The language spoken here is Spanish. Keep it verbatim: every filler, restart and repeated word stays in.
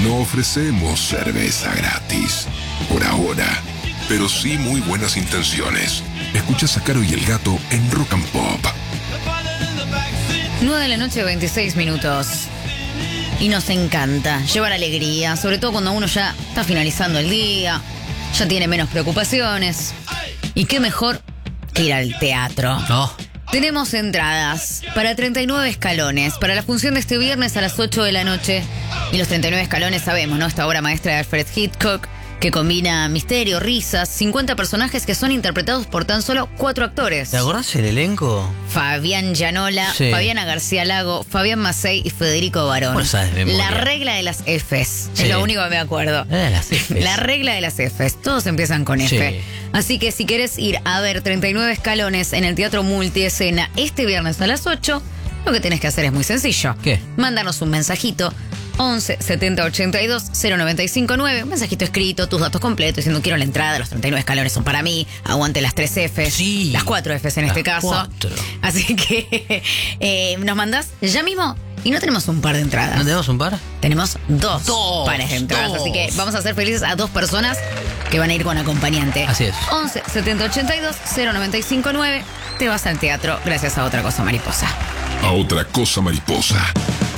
No ofrecemos cerveza gratis, por ahora, pero sí muy buenas intenciones. Escuchas a Caro y el Gato en Rock and Pop. nueve de la noche, veintiséis minutos. Y nos encanta llevar alegría, sobre todo cuando uno ya está finalizando el día, ya tiene menos preocupaciones. Y qué mejor que ir al teatro. Oh. Tenemos entradas para treinta y nueve escalones, para la función de este viernes a las ocho de la noche. Y los treinta y nueve escalones sabemos, ¿no? Esta obra maestra de Alfred Hitchcock, que combina misterio, risas, cincuenta personajes que son interpretados por tan solo cuatro actores. ¿Te acordás el elenco? Fabián Llanola, Sí. Fabiana García Lago, Fabián Macei y Federico Barón. ¿Cómo sabes de memoria? La regla de las Fs, Sí. es lo único que me acuerdo. Eh, las Fs. La regla de las Fs, todos empiezan con F. Sí. Así que si querés ir a ver treinta y nueve escalones en el Teatro Multiescena este viernes a las ocho, lo que tenés que hacer es muy sencillo. ¿Qué? Mándanos un mensajito. once setenta ochenta y dos cero noventa y cinco nueve, un mensajito escrito, tus datos completos, diciendo quiero la entrada, los treinta y nueve escalones son para mí, aguante las tres Fs, Sí. las cuatro Fs en Las este caso. cuatro. Así que eh, nos mandás ya mismo y no tenemos un par de entradas. ¿No tenemos un par? Tenemos dos, Dos, pares de entradas, dos. así que vamos a hacer felices a dos personas que van a ir con acompañante. Así es. once setenta ochenta y dos cero noventa y cinco nueve, te vas al teatro gracias a Otra Cosa Mariposa. A Otra Cosa Mariposa.